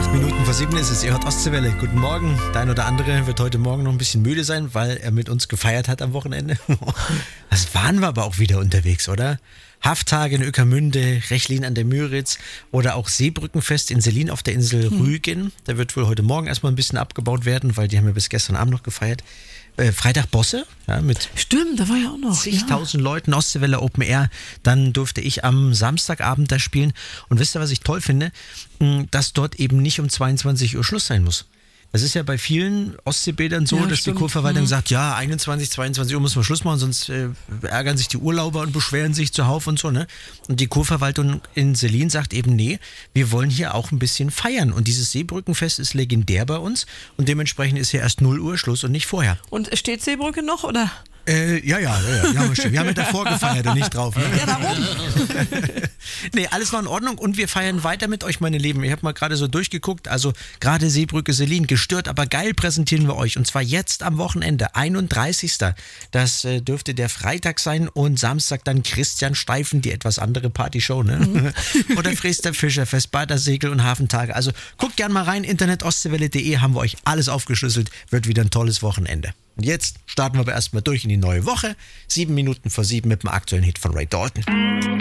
8 Minuten vor 7 ist es, ihr hört Ostseewelle. Guten Morgen. Der ein oder andere wird heute Morgen noch ein bisschen müde sein, weil er mit uns gefeiert hat am Wochenende. Das waren wir aber auch wieder unterwegs, oder? Hafttage in Ueckermünde, Rechlin an der Müritz oder auch Seebrückenfest in Selin auf der Insel Rügen. Da wird wohl heute Morgen erstmal ein bisschen abgebaut werden, weil die haben ja bis gestern Abend noch gefeiert. Freitag Bosse, ja, mit Stimmt, da war ja auch noch zigtausend Leuten, Ostseewelle Open Air. Dann durfte ich am Samstagabend da spielen. Und wisst ihr, was ich toll finde? Dass dort eben nicht um 22 Uhr Schluss sein muss. Das ist ja bei vielen Ostseebädern so, Ja, dass stimmt. die Kurverwaltung sagt, ja, 21, 22 Uhr müssen wir Schluss machen, sonst ärgern sich die Urlauber und beschweren sich zuhauf und so, ne? Und die Kurverwaltung in Selin sagt eben, nee, wir wollen hier auch ein bisschen feiern. Und dieses Seebrückenfest ist legendär bei uns und dementsprechend ist hier erst 0 Uhr Schluss und nicht vorher. Und steht Seebrücke noch, oder? Ja, wir haben ja davor gefeiert und nicht drauf. Ne? Ja, darum. Nee, alles noch in Ordnung und wir feiern weiter mit euch, meine Lieben. Ich habe mal gerade so durchgeguckt, also gerade Seebrücke Selin, gestört, aber geil präsentieren wir euch. Und zwar jetzt am Wochenende, 31. Das dürfte der Freitag sein und Samstag dann Christian Steifen, die etwas andere Partyshow, ne? Oder Friester Fischerfest, Badersegel und Hafentage. Also guckt gern mal rein, internetostseewelle.de, haben wir euch alles aufgeschlüsselt, wird wieder ein tolles Wochenende. Und jetzt starten wir aber erstmal durch in die neue Woche. 7 Minuten vor 7 mit dem aktuellen Hit von Ray Dalton.